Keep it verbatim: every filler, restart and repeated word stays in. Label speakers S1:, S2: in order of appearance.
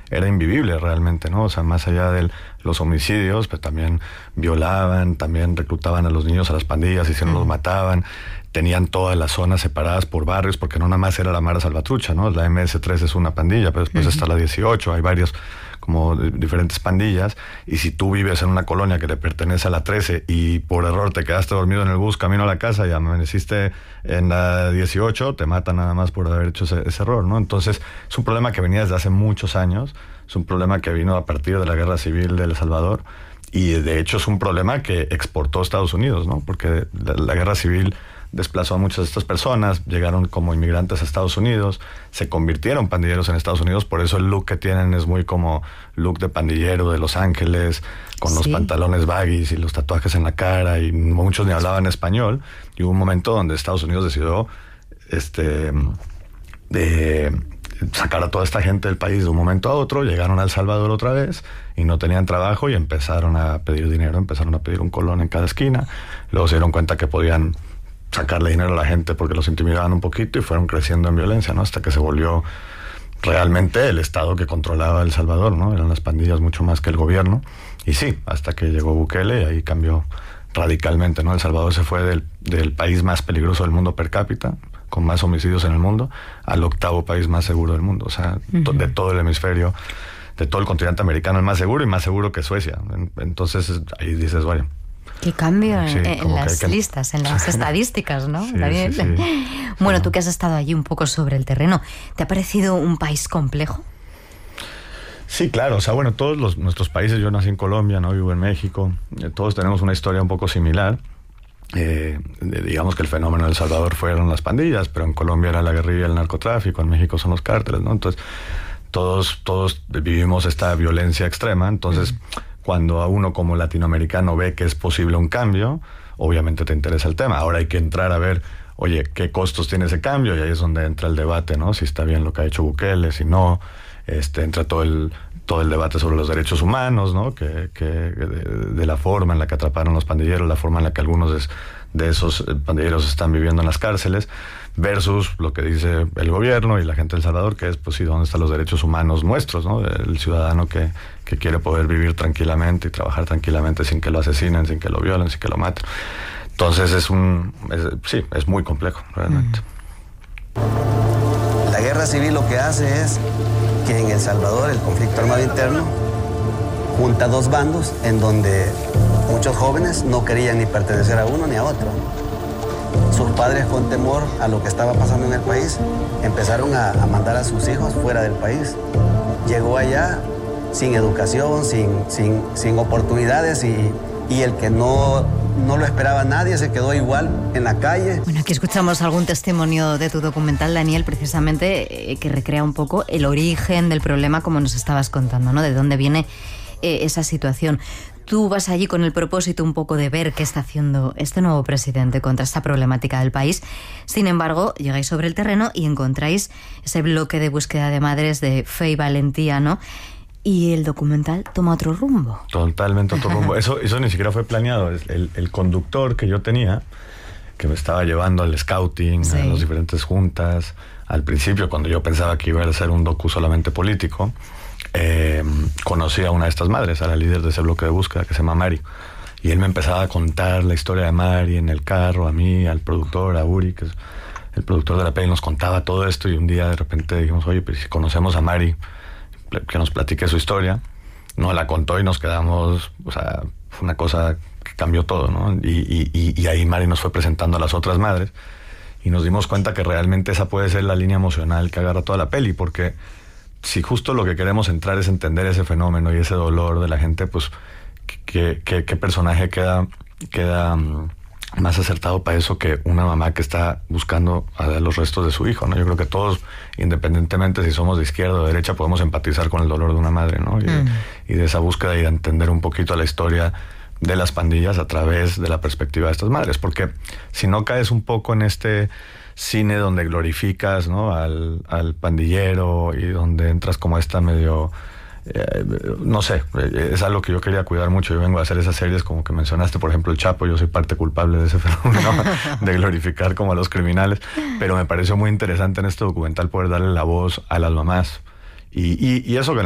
S1: era invivible realmente, ¿no? O sea, más allá de los homicidios, pues también violaban, también reclutaban a los niños a las pandillas y si no los mataban. Tenían todas las zonas separadas por barrios, porque no nada más era la Mara Salvatrucha, ¿no? La eme ese tres es una pandilla, pero después uh-huh. está la dieciocho, hay varios como diferentes pandillas, y si tú vives en una colonia que le pertenece a la trece y por error te quedaste dormido en el bus camino a la casa y amaneciste en la dieciocho, te matan nada más por haber hecho ese, ese error, ¿no? Entonces es un problema que venía desde hace muchos años, es un problema que vino a partir de la Guerra Civil de El Salvador, y de hecho es un problema que exportó a Estados Unidos, ¿no? Porque la, la Guerra Civil desplazó a muchas de estas personas, llegaron como inmigrantes a Estados Unidos, se convirtieron pandilleros en Estados Unidos, por eso el look que tienen es muy como look de pandillero de Los Ángeles, con sí. los pantalones baggies y los tatuajes en la cara, y muchos ni hablaban español, y hubo un momento donde Estados Unidos decidió este de sacar a toda esta gente del país de un momento a otro, llegaron a El Salvador otra vez y no tenían trabajo y empezaron a pedir dinero, empezaron a pedir un colón en cada esquina, luego se dieron cuenta que podían sacarle dinero a la gente porque los intimidaban un poquito y fueron creciendo en violencia, ¿no? Hasta que se volvió realmente el Estado que controlaba El Salvador, ¿no? Eran las pandillas mucho más que el gobierno. Y sí, hasta que llegó Bukele y ahí cambió radicalmente, ¿no? El Salvador se fue del, del país más peligroso del mundo per cápita, con más homicidios en el mundo, al octavo país más seguro del mundo. O sea, uh-huh. to, de todo el hemisferio, de todo el continente americano, el más seguro y más seguro que Suecia. Entonces ahí dices, bueno,
S2: qué cambio en,
S1: sí,
S2: en las
S1: que...
S2: listas, en las estadísticas, ¿no?
S1: Sí, sí, sí.
S2: Bueno, tú que has estado allí un poco sobre el terreno, ¿te ha parecido un país complejo?
S1: Sí, claro. O sea, bueno, todos los, nuestros países, yo nací en Colombia, ¿no? Vivo en México, eh, todos tenemos una historia un poco similar. Eh, digamos que el fenómeno de El Salvador fueron las pandillas, pero en Colombia era la guerrilla y el narcotráfico, en México son los cárteles, ¿no? Entonces, todos, todos vivimos esta violencia extrema, entonces... Mm. Cuando a uno como latinoamericano ve que es posible un cambio, obviamente te interesa el tema. Ahora hay que entrar a ver, oye, ¿qué costos tiene ese cambio? Y ahí es donde entra el debate, ¿no? Si está bien lo que ha hecho Bukele, si no, este, entra todo el, todo el debate sobre los derechos humanos, ¿no? Que, que de, de la forma en la que atraparon los pandilleros, la forma en la que algunos de, de esos pandilleros están viviendo en las cárceles, versus lo que dice el gobierno y la gente de El Salvador, que es, pues sí, ¿dónde están los derechos humanos nuestros, ¿no? El ciudadano que, que quiere poder vivir tranquilamente y trabajar tranquilamente sin que lo asesinen, sin que lo violen, sin que lo maten. Entonces es un... Es, sí, es muy complejo, realmente.
S3: La guerra civil lo que hace es que en El Salvador el conflicto armado interno junta dos bandos en donde muchos jóvenes no querían ni pertenecer a uno ni a otro. Sus padres, con temor a lo que estaba pasando en el país, empezaron a, a mandar a sus hijos fuera del país. Llegó allá sin educación, sin, sin, sin oportunidades y, y el que no, no lo esperaba nadie se quedó igual en la calle.
S2: Bueno, aquí escuchamos algún testimonio de tu documental, Daniel, precisamente, eh, que recrea un poco el origen del problema, como nos estabas contando, ¿no? De dónde viene eh, esa situación. Tú vas allí con el propósito un poco de ver qué está haciendo este nuevo presidente contra esta problemática del país. Sin embargo, llegáis sobre el terreno y encontráis ese bloque de búsqueda de madres de fe y valentía, ¿no? Y el documental toma otro rumbo.
S1: Totalmente otro rumbo. Eso, eso ni siquiera fue planeado. El, el conductor que yo tenía, que me estaba llevando al scouting, sí. a las diferentes juntas, al principio, cuando yo pensaba que iba a ser un docu solamente político, Eh, conocí a una de estas madres, a la líder de ese bloque de búsqueda que se llama Mari, y él me empezaba a contar la historia de Mari en el carro, a mí, al productor, a Uri, que es el productor de la peli, nos contaba todo esto, y un día de repente dijimos, oye, pues si conocemos a Mari, que nos platique su historia. Nos la contó y nos quedamos, o sea, fue una cosa que cambió todo, ¿no? Y, y, y ahí Mari nos fue presentando a las otras madres y nos dimos cuenta que realmente esa puede ser la línea emocional que agarra toda la peli, porque si justo lo que queremos entrar es entender ese fenómeno y ese dolor de la gente, pues qué, qué, qué personaje queda, queda um, más acertado para eso que una mamá que está buscando a los restos de su hijo, ¿no? Yo creo que todos, independientemente si somos de izquierda o de derecha, podemos empatizar con el dolor de una madre, ¿no? Y, mm. y de esa búsqueda y de entender un poquito la historia de las pandillas a través de la perspectiva de estas madres, porque si no caes un poco en este cine donde glorificas, ¿no? al, al pandillero y donde entras como esta medio, eh, no sé, es algo que yo quería cuidar mucho. Yo vengo a hacer esas series como que mencionaste, por ejemplo, El Chapo, yo soy parte culpable de ese fenómeno, de glorificar como a los criminales, pero me pareció muy interesante en este documental poder darle la voz a las mamás y, y, y eso que